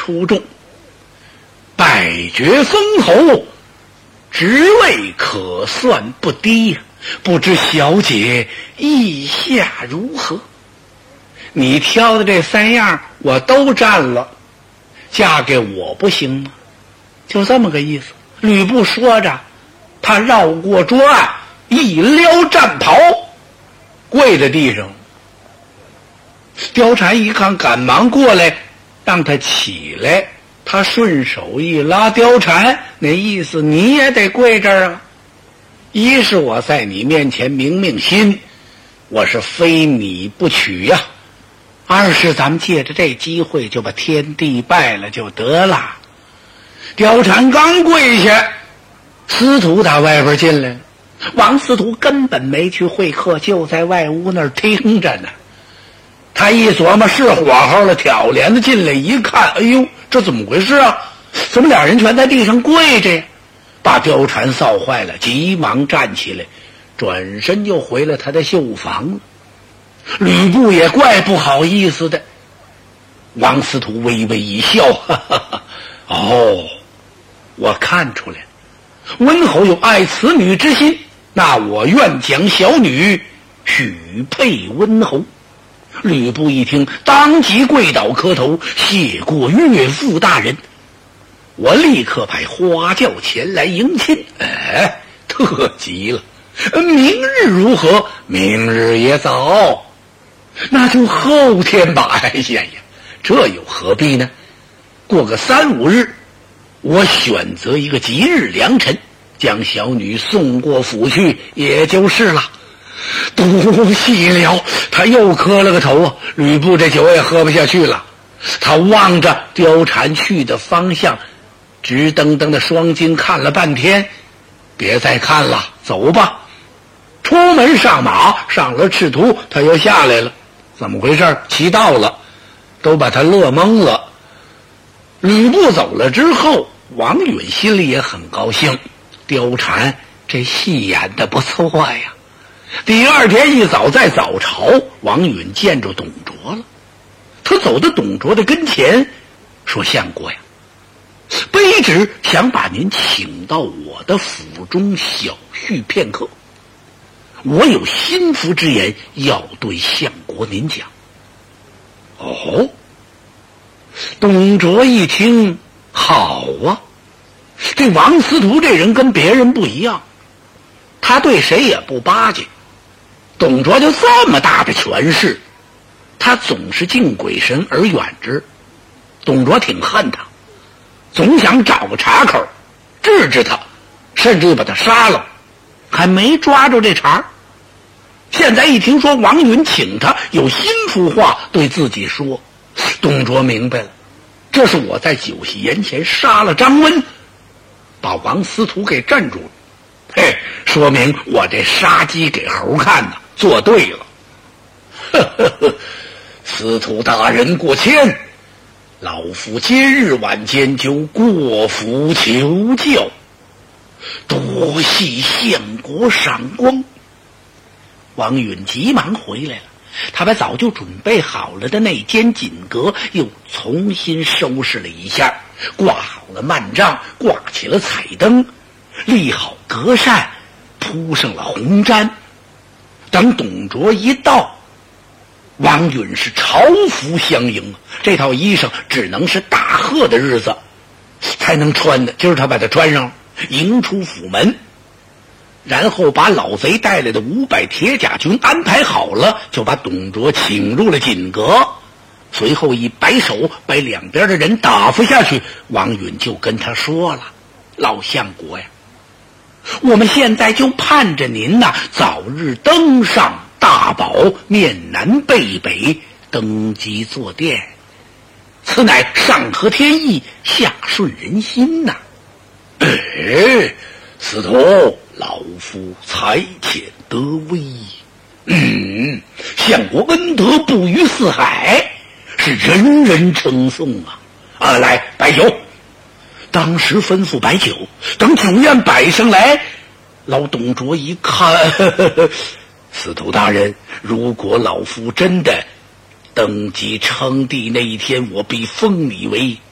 出众，拜爵封侯，职位可算不低呀，不知小姐意下如何？你挑的这3样我都占了，嫁给我不行吗？就这么个意思。吕布说着，他绕过桌案，一撩战袍，跪在地上。貂蝉一看，赶忙过来让他起来，他顺手一拉貂蝉，那意思你也得跪这儿啊。一是我在你面前明明心，我是非你不娶呀；二是咱们借着这机会就把天地拜了就得了。貂蝉刚跪下，司徒打外边进来了。王司徒根本没去会客，就在外屋那儿听着呢。他一琢磨是火候了，挑帘子进来一看，哎呦，这怎么回事啊？怎么俩人全在地上跪着呀？把貂蝉臊坏了，急忙站起来，转身就回了他的绣房。吕布也怪不好意思的。王司徒微微一笑，哈哈哈，哦，我看出来了，温侯有爱此女之心，那我愿将小女许配温侯。吕布一听，当即跪倒磕头，谢过岳父大人。我立刻派花轿前来迎亲。特极了，明日如何？明日也早，那就后天吧。哎呀呀，这又何必呢？过个3、5日，我选择一个吉日良辰，将小女送过府去，也就是了。多谢了。他又磕了个头啊。吕布这酒也喝不下去了，他望着貂蝉去的方向，直瞪瞪的双睛看了半天，别再看了，走吧。出门上马，上了赤兔，他又下来了。怎么回事？骑到了，都把他乐懵了。吕布走了之后，王允心里也很高兴，貂蝉这戏演得不错呀。第二天一早，在早朝，王允见着董卓了。他走到董卓的跟前，说：相国呀，卑职想把您请到我的府中小叙片刻，我有心腹之言要对相国您讲。哦，董卓一听，好啊，这王司徒这人跟别人不一样，他对谁也不巴结。董卓就这么大的权势，他总是敬鬼神而远之。董卓挺恨他，总想找个茬口治治他，甚至把他杀了，还没抓住这茬。现在一听说王允请他，有心腹话对自己说，董卓明白了，这是我在酒席宴前杀了张温，把王司徒给镇住了。嘿，说明我这杀鸡给猴看呢，做对了。呵呵呵，司徒大人过谦，老夫今日晚间就过府求教，多谢相国赏光。王允急忙回来了，他把早就准备好了的那间锦阁又重新收拾了一下，挂好了幔帐，挂起了彩灯，立好隔扇，铺上了红毡。等董卓一到，王允是朝服相迎，这套衣裳只能是大贺的日子才能穿的，今儿他把它穿上，迎出府门，然后把老贼带来的500铁甲军安排好了，就把董卓请入了锦阁。随后一摆手，把两边的人打发下去。王允就跟他说了：老相国呀，我们现在就盼着您呐，早日登上大宝，面南背北，登基坐殿，此乃上合天意，下顺人心呐。司徒，老夫才浅得威。相国恩德不于四海，是人人称颂啊！来，摆酒。当时吩咐摆酒，等酒宴摆上来，老董卓一看，司徒大人，如果老夫真的登基称帝那一天，我必封你为